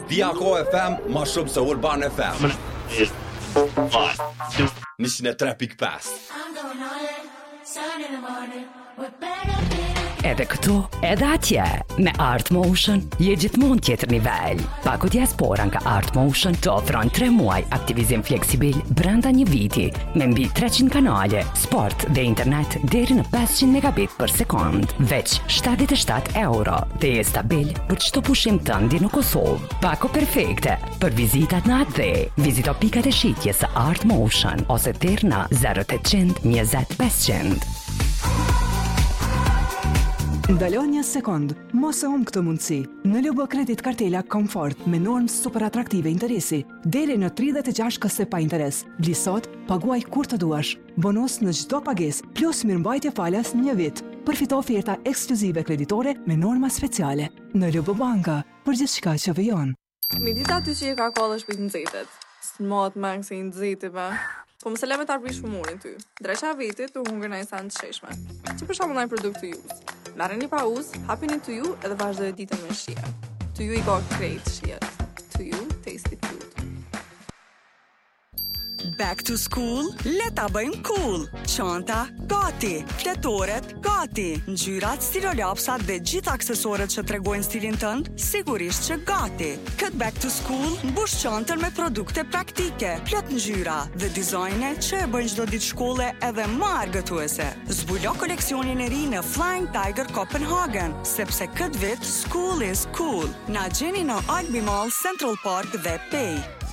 DRK FM ma shumë se Urban FM. 103.5. Edhe këtu, edhe atje, me Art Motion, je gjithmonë tjetër nivel. Paku diaspora nga Art Motion të ofron 3 muaj aktivizim fleksibil brenda një viti, me mbi 300 kanale, sport dhe internet deri në 500 megabit për sekund. Veç 77 euro dhe je stabil për çdo pushim tëndi në Kosovë. Paku perfekte për vizitat në atë dhe. Vizito pikat e shitjes së Art Motion ose terna 0800 20 500. Ndalo një sekund, mos e humb këtë mundësi. Në Lobo Kredit Kartela Comfort me normë super atraktive interesi, deri në 36 këse pa interes. Bli sot, paguaj kur të duash. Bonus në çdo pagesë, plus mirëmbajtje falas 1 vit. Përfito oferta ekskluzive kreditore me norma speciale. Në Lobo Banka, për gjithçka që vjen. Mi dita ty që je ka kollë shpit në zetet. Së në matë mangë se i në zeti me. Po më se leme të arpish humurin ty. Dreqa vitit të hungër në insan të sheshme. Që për shumë nëjë produkt të juz. Marrë një pa uz, hapin një të ju edhe vazhdoj ditën me shia. Të ju i ka krejt shiat. Të ju, tasty food. Back to school, leta bëjmë cool. Çanta, gati. Fletoret, gati. Ngjyrat, stilolapsat dhe gjithë aksesorët që tregojnë stilin tënd, sigurisht që gati. Këtë back to school, mbush çantën me produkte praktike, plot ngjyra dhe dizajne që e bëjnë çdo ditë shkolle edhe më argëtuese. Zbulo koleksionin e ri në Flying Tiger Copenhagen, sepse këtë vit school is cool. Na gjeni në Albi Mall, Central Park dhe Pay.